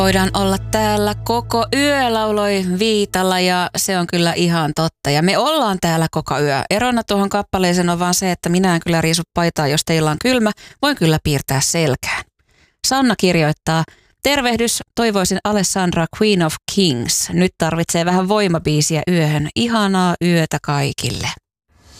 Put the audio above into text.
Voidaan olla täällä koko yö, lauloi Viitala, ja se on kyllä ihan totta. Ja me ollaan täällä koko yö. Erona tuohon kappaleeseen on vaan se, että minä en kyllä riisu paitaa, jos teillä on kylmä. Voin kyllä piirtää selkään. Sanna kirjoittaa: tervehdys, toivoisin Alessandra Queen of Kings. Nyt tarvitsee vähän voimabiisiä yöhön. Ihanaa yötä kaikille.